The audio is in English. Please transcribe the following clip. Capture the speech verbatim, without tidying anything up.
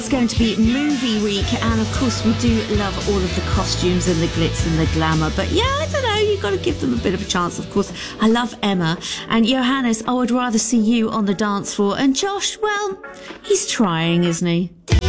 It's going to be movie week, and of course we do love all of the costumes and the glitz and the glamour, but yeah, I don't know, you've got to give them a bit of a chance. Of course, I love Emma, and Johannes, I would rather see you on the dance floor, and Josh, well, he's trying, isn't he?